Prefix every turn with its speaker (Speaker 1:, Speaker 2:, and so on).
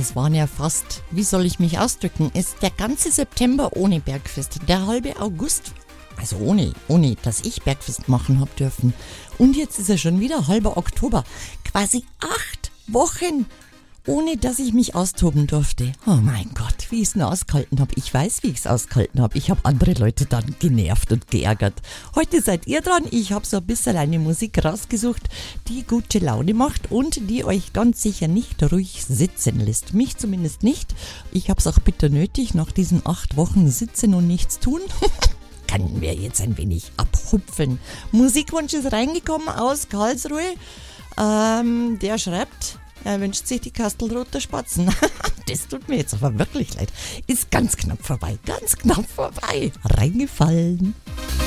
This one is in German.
Speaker 1: es waren ja fast, wie soll ich mich ausdrücken, ist der ganze September ohne Bergfest, der halbe August, also ohne, dass ich Bergfest machen hab dürfen. Und jetzt ist er schon wieder halber Oktober, quasi 8 Wochen, ohne dass ich mich austoben durfte. Oh mein Gott, wie ich es nur ausgehalten habe. Ich weiß, wie ich es ausgehalten habe. Ich habe andere Leute dann genervt und geärgert. Heute seid ihr dran. Ich habe so ein bisschen eine Musik rausgesucht, die gute Laune macht und die euch ganz sicher nicht ruhig sitzen lässt. Mich zumindest nicht. Ich habe es auch bitter nötig, nach diesen 8 Wochen sitzen und nichts tun. Können wir jetzt ein wenig abhupfeln. Musikwunsch ist reingekommen aus Karlsruhe. Der schreibt... Er wünscht sich die Kastelruther Spatzen. Das tut mir jetzt aber wirklich leid. Ist ganz knapp vorbei. Reingefallen.